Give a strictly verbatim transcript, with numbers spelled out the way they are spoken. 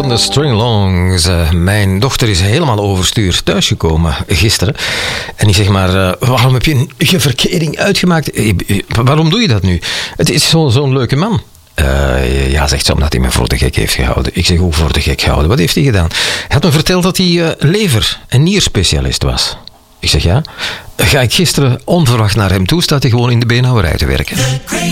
de String-Alongs. Uh, mijn dochter is helemaal overstuur thuisgekomen gisteren. En ik zeg maar, uh, waarom heb je een, je verkering uitgemaakt? Uh, uh, waarom doe je dat nu? Het is zo, zo'n leuke man. Uh, ja, zegt ze, omdat hij me voor de gek heeft gehouden. Ik zeg, hoe voor de gek gehouden? Wat heeft hij gedaan? Hij had me verteld dat hij uh, lever- en nierspecialist was. Ik zeg, ja. Ga ik gisteren onverwacht naar hem toe, staat hij gewoon in de beenhouwerij te werken.